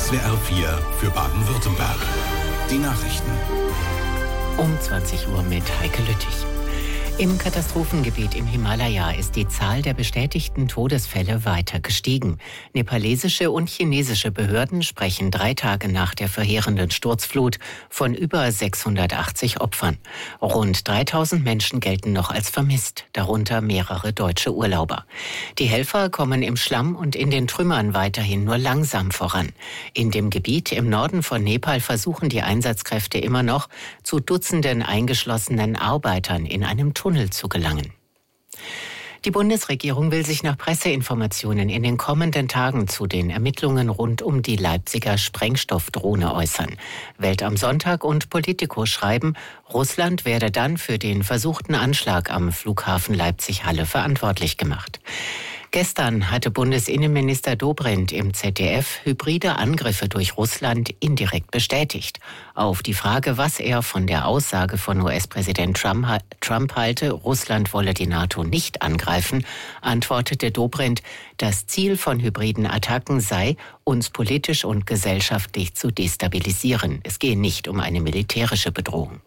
SWR 4 für Baden-Württemberg. Die Nachrichten. Um 20 Uhr mit Heike Lüttich. Im Katastrophengebiet im Himalaya ist die Zahl der bestätigten Todesfälle weiter gestiegen. Nepalesische und chinesische Behörden sprechen 3 Tage nach der verheerenden Sturzflut von über 680 Opfern. Rund 3000 Menschen gelten noch als vermisst, darunter mehrere deutsche Urlauber. Die Helfer kommen im Schlamm und in den Trümmern weiterhin nur langsam voran. In dem Gebiet im Norden von Nepal versuchen die Einsatzkräfte immer noch, zu Dutzenden eingeschlossenen Arbeitern in einem Tunnel zu gelangen. Die Bundesregierung will sich nach Presseinformationen in den kommenden Tagen zu den Ermittlungen rund um die Leipziger Sprengstoffdrohne äußern. Welt am Sonntag und Politico schreiben, Russland werde dann für den versuchten Anschlag am Flughafen Leipzig-Halle verantwortlich gemacht. Gestern hatte Bundesinnenminister Dobrindt im ZDF hybride Angriffe durch Russland indirekt bestätigt. Auf die Frage, was er von der Aussage von US-Präsident Trump halte, Russland wolle die NATO nicht angreifen, antwortete Dobrindt, das Ziel von hybriden Attacken sei, uns politisch und gesellschaftlich zu destabilisieren. Es gehe nicht um eine militärische Bedrohung.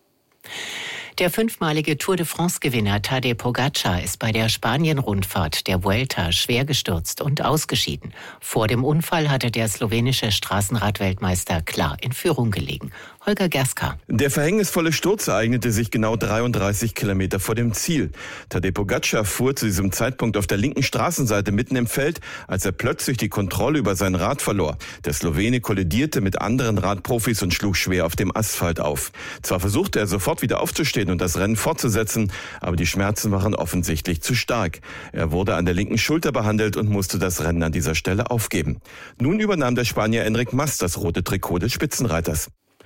Der 5-malige Tour de France-Gewinner Tadej Pogačar ist bei der Spanien-Rundfahrt der Vuelta schwer gestürzt und ausgeschieden. Vor dem Unfall hatte der slowenische Straßenradweltmeister klar in Führung gelegen. Holger Gerska. Der verhängnisvolle Sturz ereignete sich genau 33 Kilometer vor dem Ziel. Tadej Pogačar fuhr zu diesem Zeitpunkt auf der linken Straßenseite mitten im Feld, als er plötzlich die Kontrolle über sein Rad verlor. Der Slowene kollidierte mit anderen Radprofis und schlug schwer auf dem Asphalt auf. Zwar versuchte er sofort wieder aufzustehen und das Rennen fortzusetzen, aber die Schmerzen waren offensichtlich zu stark. Er wurde an der linken Schulter behandelt und musste das Rennen an dieser Stelle aufgeben. Nun übernahm der Spanier Enric Mas das rote Trikot des Spitzenreiters.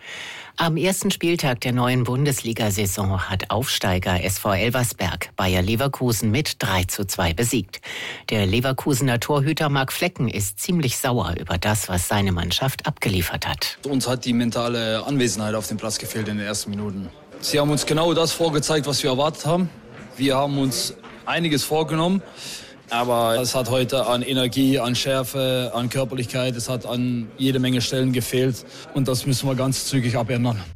Am ersten Spieltag der neuen Bundesliga-Saison hat Aufsteiger SV Elversberg Bayer Leverkusen mit 3:2 besiegt. Der Leverkusener Torhüter Marc Flecken ist ziemlich sauer über das, was seine Mannschaft abgeliefert hat. Uns hat die mentale Anwesenheit auf dem Platz gefehlt in den ersten Minuten. Sie haben uns genau das vorgezeigt, was wir erwartet haben. Wir haben uns einiges vorgenommen. Aber es hat heute an Energie, an Schärfe, an Körperlichkeit, es hat an jede Menge Stellen gefehlt. Und das müssen wir ganz zügig abändern.